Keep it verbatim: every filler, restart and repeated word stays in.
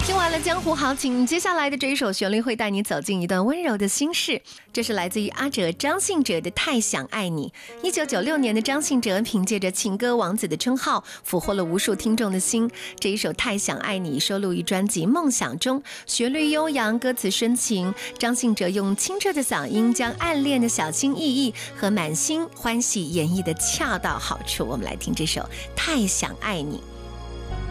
听完了江湖豪情，接下来的这一首旋律会带你走进一段温柔的心事。这是来自于阿哲张信哲的《太想爱你》。一九九六年的张信哲凭借着情歌王子的称号，俘获了无数听众的心。这一首《太想爱你》收录于专辑《梦想中》，旋律悠扬，歌词深情。张信哲用清澈的嗓音，将暗恋的小心翼翼和满心欢喜演绎的恰到好处。我们来听这首《太想爱你》。